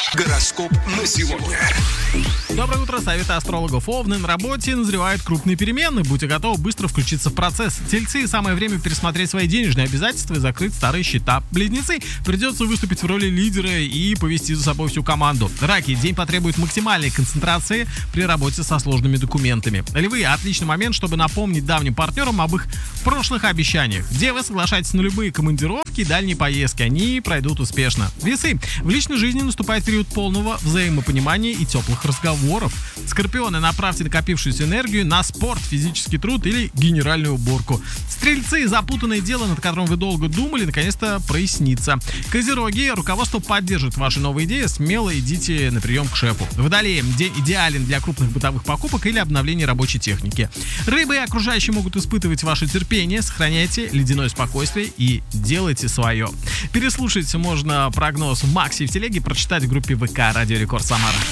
Гороскоп на сегодня. Доброе утро, советы астрологов. Овны, на работе назревают крупные перемены. Будьте готовы быстро включиться в процесс. Тельцы, самое время пересмотреть свои денежные обязательства и закрыть старые счета. Близнецы, придется выступить в роли лидера и повести за собой всю команду. Раки, день потребует максимальной концентрации при работе со сложными документами. Львы, отличный момент, чтобы напомнить давним партнерам об их прошлых обещаниях. Девы, соглашайтесь на любые командировки и дальние поездки. Они пройдут успешно. Весы, в личной жизни наступает период полного взаимопонимания и теплых разговоров. Скорпионы, направьте накопившуюся энергию на спорт, физический труд или генеральную уборку. Стрельцы, запутанное дело, над которым вы долго думали, наконец-то прояснится. Козероги, руководство поддержит ваши новые идеи, смело идите на прием к шефу. Водолеи, день идеален для крупных бытовых покупок или обновления рабочей техники. Рыбы и окружающие могут испытывать ваше терпение, сохраняйте ледяное спокойствие и делайте свое. Переслушать можно прогноз в Максе и в телеге, прочитать в группе ВК «Радио Рекорд Самара».